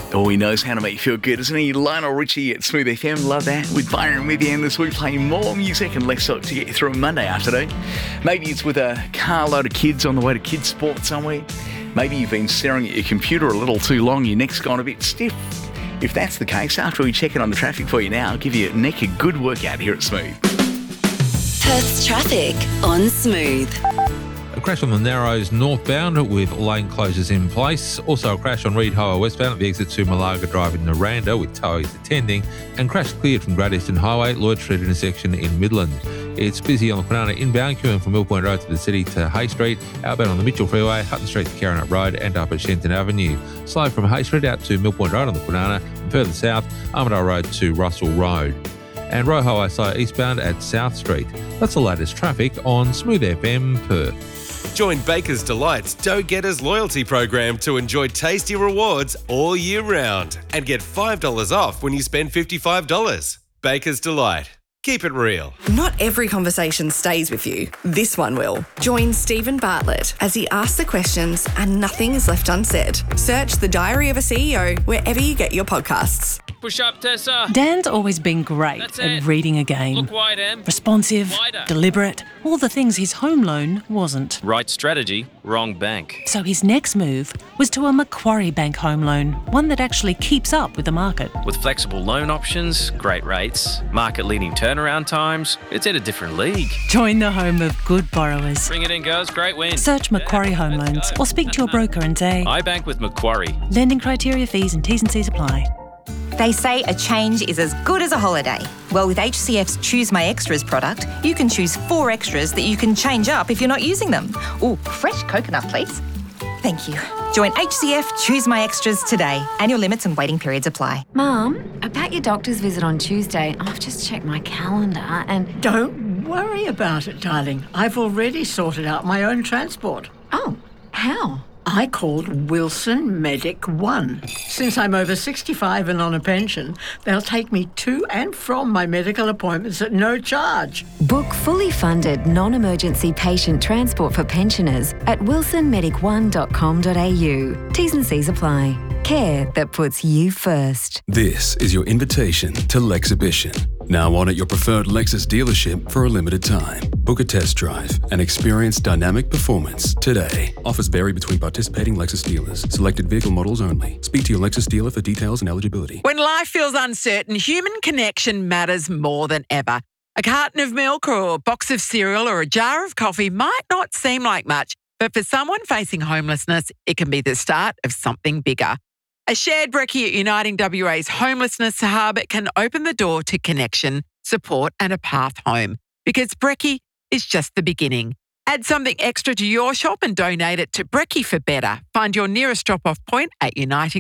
Oh, he knows how to make you feel good, doesn't he? Lionel Richie at Smooth FM. Love that. With Byron with you, and this week playing more music and less talk to get you through a Monday afternoon. Maybe it's with a carload of kids on the way to kids' sport somewhere. Maybe you've been staring at your computer a little too long, your neck's gone a bit stiff. If that's the case, after we check it on the traffic for you now, I'll give your neck a good workout here at Smooth. Perth's traffic on Smooth. A crash on the Narrows northbound with lane closures in place. Also a crash on Reid Highway westbound at the exit to Malaga Drive in Naranda with towies attending. And crash cleared from Great Eastern Highway, Lloyd Street intersection in Midland. It's busy on the Kwinana inbound, queuing from Mill Point Road to the city to Hay Street, outbound on the Mitchell Freeway, Hutton Street to Carronut Road and up at Shenton Avenue. Slow from Hay Street out to Mill Point Road on the Kwinana and further south, Armidale Road to Russell Road. And Roe Highway side eastbound at South Street. That's the latest traffic on Smooth FM Perth. Join Baker's Delight's Dough Getters loyalty program to enjoy tasty rewards all year round and get $5 off when you spend $55. Baker's Delight. Keep it real. Not every conversation stays with you. This one will. Join Stephen Bartlett as he asks the questions and nothing is left unsaid. Search The Diary of a CEO wherever you get your podcasts. Push up, Tessa. Dan's always been great at reading a game. Look wide, Em. Responsive, Wider. deliberate, all the things his home loan wasn't. Right strategy, wrong bank. So his next move was to a Macquarie Bank home loan, one that actually keeps up with the market. With flexible loan options, great rates, market-leading turnaround times, it's in a different league. Join the home of good borrowers. Bring it in, girls. Great win. Search Macquarie Home Loans or speak to your broker and say, I bank with Macquarie. lending criteria, fees and T's and C's apply. They say a change is as good as a holiday. Well, with HCF's Choose My Extras product, you can choose 4 extras that you can change up if you're not using them. Ooh, fresh coconut, please. Thank you. Join HCF Choose My Extras today. Annual limits and waiting periods apply. Mum, about your doctor's visit on Tuesday, I've just checked my calendar and... Don't worry about it, darling. I've already sorted out my own transport. Oh, how? I called Wilson Medic One. Since I'm over 65 and on a pension, they'll take me to and from my medical appointments at no charge. Book fully funded non-emergency patient transport for pensioners at wilsonmedic1.com.au. T's and C's apply. Care that puts you first. This is your invitation to Lexhibition. Now on at your preferred Lexus dealership for a limited time. Book a test drive and experience dynamic performance today. Offers vary between participating Lexus dealers. Selected vehicle models only. Speak to your Lexus dealer for details and eligibility. When life feels uncertain, human connection matters more than ever. A carton of milk or a box of cereal or a jar of coffee might not seem like much, but for someone facing homelessness, it can be the start of something bigger. A shared brekkie at Uniting WA's Homelessness Hub can open the door to connection, support and a path home. Because brekkie is just the beginning. Add something extra to your shop and donate it to Brekkie for Better. Find your nearest drop-off point at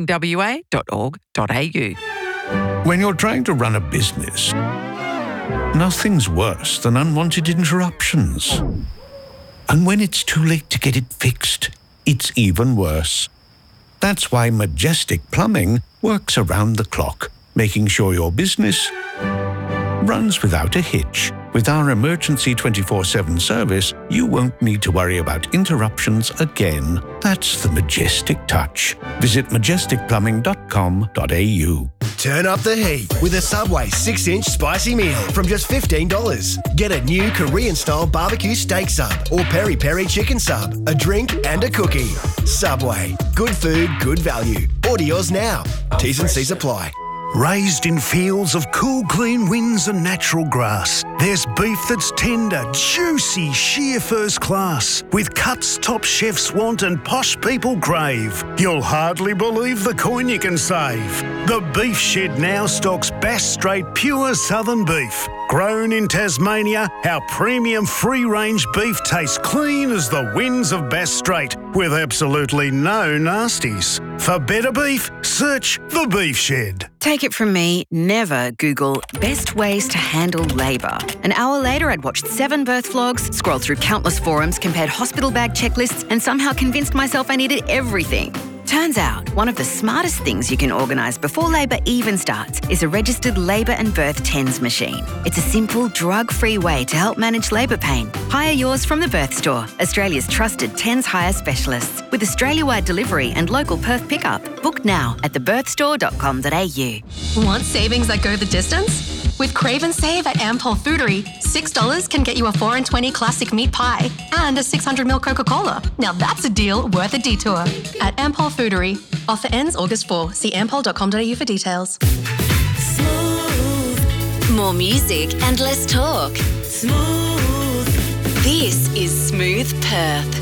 unitingwa.org.au. When you're trying to run a business, nothing's worse than unwanted interruptions. And when it's too late to get it fixed, it's even worse. That's why Majestic Plumbing works around the clock, making sure your business runs without a hitch. With our emergency 24/7 service, you won't need to worry about interruptions again. That's the Majestic touch. Visit majesticplumbing.com.au. Turn up the heat with a Subway 6-inch spicy meal from just $15. Get a new Korean-style barbecue steak sub or peri-peri chicken sub, a drink and a cookie. Subway. Good food, good value. Order yours now. T's and C's apply. Raised in fields of cool, clean winds and natural grass, there's beef that's tender, juicy, sheer first class, with cuts top chefs want and posh people crave. You'll hardly believe the coin you can save. The Beef Shed now stocks Bass Strait pure southern beef. Grown in Tasmania, our premium free-range beef tastes clean as the winds of Bass Strait, with absolutely no nasties. For better beef, search The Beef Shed. Take it from me, never Google best ways to handle labour. An hour later, I'd watched 7 birth vlogs, scrolled through countless forums, compared hospital bag checklists, and somehow convinced myself I needed everything. Turns out, one of the smartest things you can organise before labour even starts is a registered Labour and Birth TENS machine. It's a simple, drug-free way to help manage labour pain. Hire yours from the Birth Store, Australia's trusted TENS hire specialists, with Australia-wide delivery and local Perth pickup. Book now at thebirthstore.com.au. Want savings that go the distance? With Crave and Save at Ampol Foodery, $6 can get you a 4 and 20 classic meat pie and a 600ml Coca-Cola. Now that's a deal worth a detour. At Ampol Foodery. Offer ends August 4. See ampol.com.au for details. More music and less talk. Smooth. This is Smooth Perth.